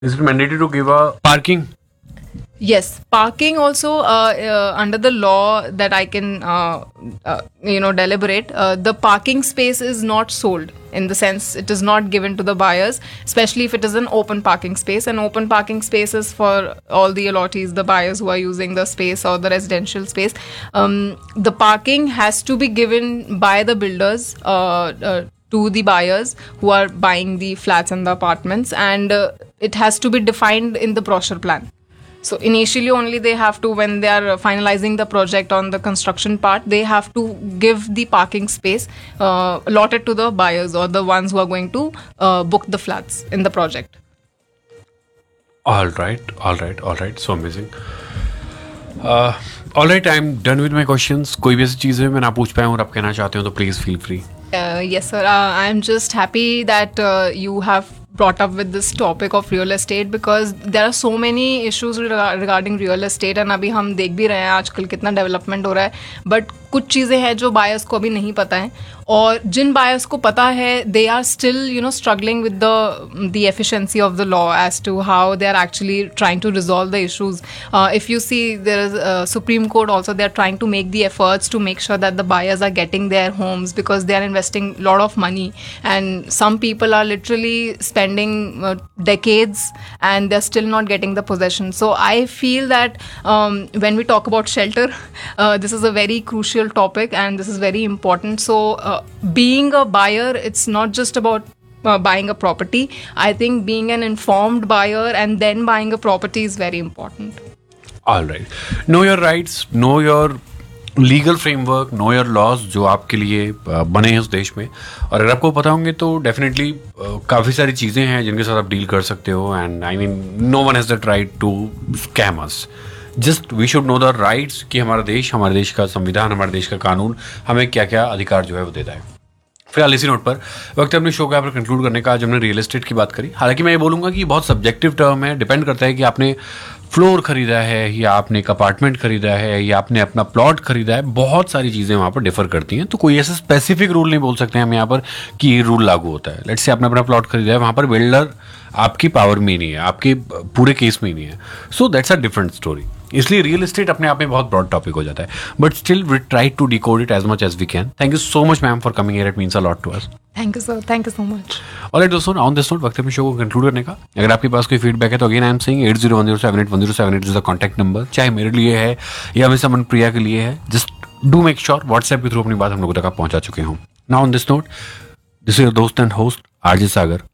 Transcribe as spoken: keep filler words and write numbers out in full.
Is it mandatory to give a parking? Yes, parking also uh, uh, under the law that I can uh, uh, you know deliberate. Uh, the parking space is not sold, in the sense it is not given to the buyers, especially if it is an open parking space. An open parking space is for all the allottees, the buyers who are using the space or the residential space. Um, the parking has to be given by the builders. Uh, uh, to the buyers who are buying the flats and the apartments, and uh, it has to be defined in the brochure plan. So initially only they have to, when they are finalizing the project on the construction part, they have to give the parking space uh, allotted to the buyers or the ones who are going to uh, book the flats in the project. All right, all right, all right. So amazing. Uh, all right, I'm done with my questions. कोई भी ऐसी चीज़ है मैं ना पूछ पाया हूँ और आप कहना चाहते हो तो please feel free. Uh, yes, sir. Uh, I'm just happy that uh, you have brought up with this topic of real estate, because there are so many issues rega- regarding real estate, and अभी हम देख भी रहे हैं आजकल कितना development हो रहा है, बट कुछ चीज़ें हैं जो बायर्स को अभी नहीं पता है, और जिन बायर्स को पता है they are still you know struggling with the the efficiency of the law as to how they are actually trying to resolve the issues. If you see there is supreme court also, they are trying to make the efforts to make sure that the buyers are getting their homes, because they are investing lot of money, and some people are literally spending uh, decades and they're still not getting the possession. So I feel that um, when we talk about shelter, uh, this is a very crucial topic and this is very important. So uh, being a buyer, it's not just about uh, buying a property. I think being an informed buyer and then buying a property is very important. All right. Know your rights, know your legal framework, know your laws जो आपके लिए बने हैं उस देश में, और अगर आपको पता होंगे तो डेफिनेटली काफ़ी सारी चीज़ें हैं जिनके साथ आप डील कर सकते हो. And I mean no one has the right to scam us. Just we should know the rights कि हमारा देश, हमारे देश का संविधान, हमारे देश का कानून हमें क्या क्या अधिकार जो है वो देता है. फिलहाल इसी नोट पर वक्त है अपने शो को यहाँ पर कंक्लूड करने का. आज हमने रियल एस्टेट की बात करी. हालांकि मैं ये बोलूँगा कि बहुत सब्जेक्टिव टर्म है, डिपेंड करता है कि आपने फ्लोर खरीदा है या आपने एक अपार्टमेंट खरीदा है या आपने अपना प्लॉट खरीदा है. बहुत सारी चीज़ें वहाँ पर डिफर करती हैं, तो कोई ऐसा स्पेसिफिक रूल नहीं बोल सकते हम यहाँ पर कि ये रूल लागू होता है. लेट्स से आपने अपना प्लॉट खरीदा है, वहाँ पर बिल्डर आपकी पावर में नहीं है, आपके पूरे केस में नहीं है. So that's a different story. इसलिए रियल एस्टेट अपने आप में बहुत ब्रॉड टॉपिक हो जाता है, but still we try to decode it as much as we can. Thank you so much ma'am for coming here. It means a lot to us. Thank you, sir. Thank you so much. Alright दोस्तों, on this note वक्त है अपने show को conclude करने का. अगर आपके पास कोई फीडबैक है तो again I am saying at zero one zero seven eight one zero seven eight is the contact number. चाहे मेरे लिए है या मिस अमन प्रिया के लिए है, just do make sure WhatsApp के थ्रू अपनी बात हम लोगों तक आप पहुंचा चुके हों. Now on this note, this is your दोस्त एंड होस्ट आरजे सागर